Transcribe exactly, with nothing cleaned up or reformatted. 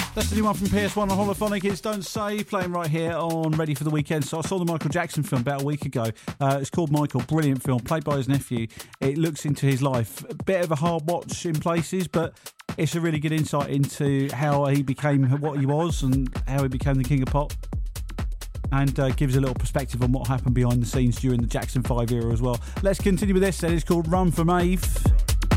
That's the new one from P S one on Holophonic. It's Don't Say, playing right here on Ready for the Weekend. So I saw the Michael Jackson film about a week ago. Uh, it's called Michael, brilliant film, played by his nephew. It looks into his life. A bit of a hard watch in places, but it's a really good insight into how he became what he was and how he became the king of pop. And uh, gives a little perspective on what happened behind the scenes during the Jackson five era as well. Let's continue with this then. It's called Run for Maeve.